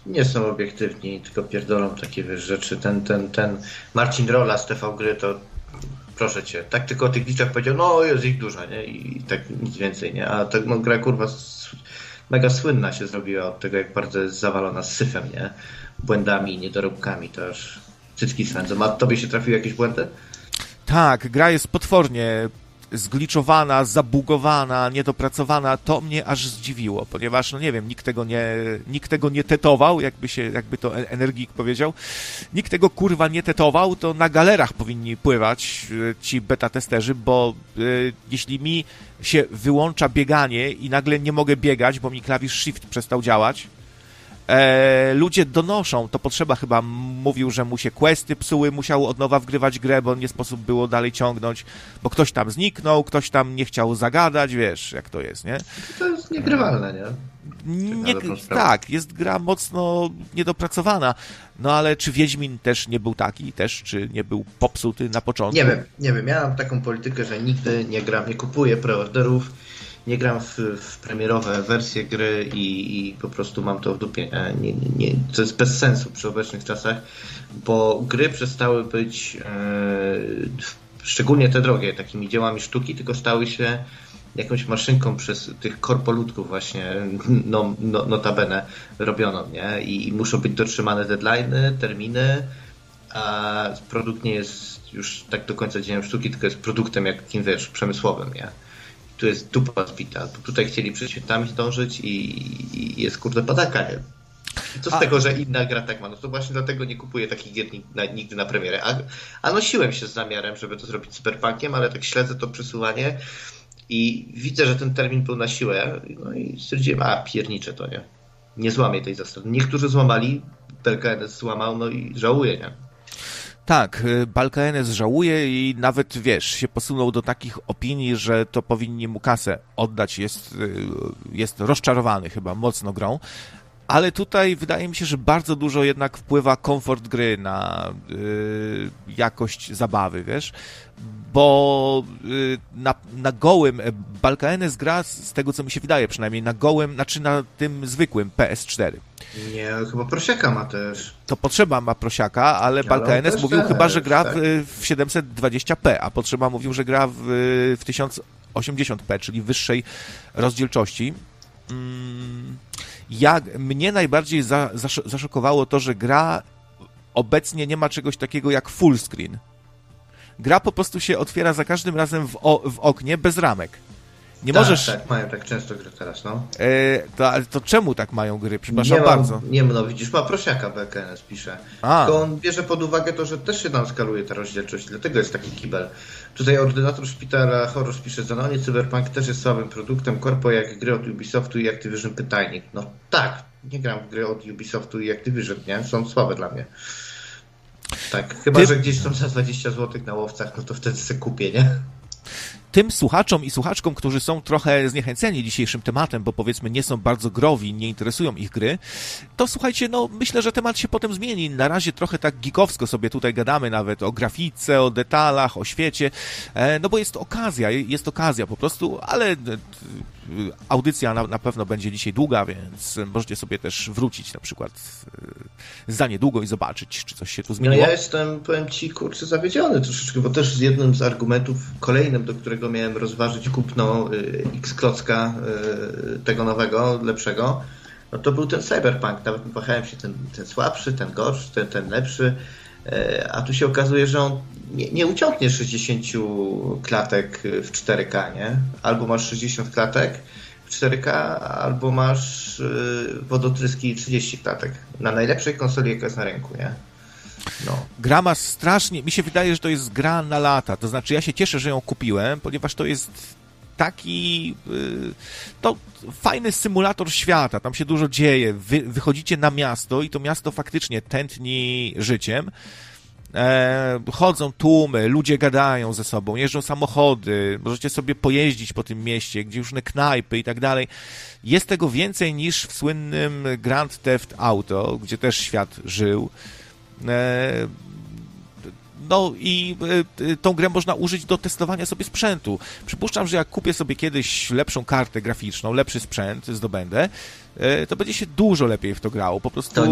nie są obiektywni, tylko pierdolą takie wiesz, rzeczy. Ten Marcin Rola z TV Gry to proszę cię, tak tylko o tych glitchach powiedział, no jest ich dużo, nie? I tak nic więcej, nie? A tak no, gra kurwa mega słynna się zrobiła od tego, jak bardzo jest zawalona syfem, nie? Błędami, niedoróbkami, to aż cycki swędzą. A tobie się trafiły jakieś błędy? Tak, gra jest potwornie zgliczowana, zabugowana, niedopracowana. To mnie aż zdziwiło, ponieważ, no nie wiem, nikt tego nie tetował, jakby to Energik powiedział. Nikt tego kurwa nie tetował, to na galerach powinni pływać ci beta testerzy, bo jeśli mi się wyłącza bieganie i nagle nie mogę biegać, bo mi klawisz Shift przestał działać, ludzie donoszą, to Potrzeba chyba mówił, że mu się questy psuły, musiał od nowa wgrywać grę, bo nie sposób było dalej ciągnąć, bo ktoś tam zniknął, ktoś tam nie chciał zagadać, wiesz, jak to jest, nie? To jest niegrywalne, nie? Tak, jest gra mocno niedopracowana, no ale czy Wiedźmin też nie był taki, czy nie był popsuty na początku? Nie wiem, ja mam taką politykę, że nigdy nie gram, nie kupuję preorderów, nie gram w premierowe wersje gry i po prostu mam to w dupie. To jest bez sensu przy obecnych czasach, bo gry przestały być, szczególnie te drogie, takimi dziełami sztuki, tylko stały się jakąś maszynką przez tych korpoludków właśnie, notabene robioną, nie? I muszą być dotrzymane deadline'y, terminy, a produkt nie jest już tak do końca dziełem sztuki, tylko jest produktem jakim, wiesz, przemysłowym, nie? Tu jest dupa zbita. Tutaj chcieli przed świętami zdążyć i jest kurde padaka, nie? I co z tego, że inna gra tak ma? No to właśnie dlatego nie kupuję takich gier nigdy na premierę. A nosiłem się z zamiarem, żeby to zrobić Cyberpunkiem, ale tak śledzę to przesuwanie i widzę, że ten termin był na siłę. No i stwierdziłem, pierniczę to, nie? Nie złamię tej zasady. Niektórzy złamali, BLKNS złamał, no i żałuję, nie? Tak, BLKNS żałuje i nawet, wiesz, się posunął do takich opinii, że to powinni mu kasę oddać, jest rozczarowany chyba mocno grą, ale tutaj wydaje mi się, że bardzo dużo jednak wpływa komfort gry na jakość zabawy, wiesz, bo na gołym BLKNS gra, z tego co mi się wydaje przynajmniej, na gołym, znaczy na tym zwykłym PS4. Nie, chyba prosiaka ma też. To Potrzeba ma prosiaka, ale BLKNS mówił chyba, że gra w 720p, a Potrzeba mówił, że gra w 1080p, czyli wyższej rozdzielczości. Mnie najbardziej zaszokowało to, że gra obecnie nie ma czegoś takiego jak full screen. Gra po prostu się otwiera za każdym razem w oknie bez ramek. Nie możesz... Tak, mają tak często gry teraz, no. Ale to czemu tak mają gry? Przepraszam bardzo. Widzisz, ma prosiaka BLKNS pisze. Tylko on bierze pod uwagę to, że też się nam skaluje ta rozdzielczość, dlatego jest taki kibel. Tutaj ordynator szpitala Horus pisze, że Cyberpunk też jest słabym produktem, korpo jak gry od Ubisoftu i Activision pytajnik. No tak, nie gram w gry od Ubisoftu i Activision, nie? Są słabe dla mnie. Tak, chyba, że gdzieś są za 20 zł na łowcach, no to wtedy sobie kupię, nie? Tym słuchaczom i słuchaczkom, którzy są trochę zniechęceni dzisiejszym tematem, bo powiedzmy nie są bardzo growi, nie interesują ich gry, to słuchajcie, no myślę, że temat się potem zmieni. Na razie trochę tak geekowsko sobie tutaj gadamy nawet o grafice, o detalach, o świecie, no bo jest okazja po prostu, ale audycja na pewno będzie dzisiaj długa, więc możecie sobie też wrócić na przykład za niedługo i zobaczyć, czy coś się tu zmieniło. No ja jestem, powiem ci, kurczę, zawiedziony troszeczkę, bo też jednym z argumentów kolejnym, do którego miałem rozważyć kupno X-klocka tego nowego, lepszego, no to był ten Cyberpunk. Nawet wahałem się ten słabszy, ten gorszy, ten lepszy, a tu się okazuje, że on nie uciągnie 60 klatek w 4K, nie? Albo masz 60 klatek w 4K, albo masz wodotryski 30 klatek. Na najlepszej konsoli, jaka jest na rynku, nie? No. Gra ma strasznie... Mi się wydaje, że to jest gra na lata. To znaczy, ja się cieszę, że ją kupiłem, ponieważ to jest taki... To fajny symulator świata. Tam się dużo dzieje. Wychodzicie na miasto i to miasto faktycznie tętni życiem. Chodzą tłumy, ludzie gadają ze sobą, jeżdżą samochody, możecie sobie pojeździć po tym mieście, gdzie różne knajpy i tak dalej. Jest tego więcej niż w słynnym Grand Theft Auto, gdzie też świat żył. No i tą grę można użyć do testowania sobie sprzętu. Przypuszczam, że jak kupię sobie kiedyś lepszą kartę graficzną, lepszy sprzęt zdobędę, to będzie się dużo lepiej w to grało. Po prostu...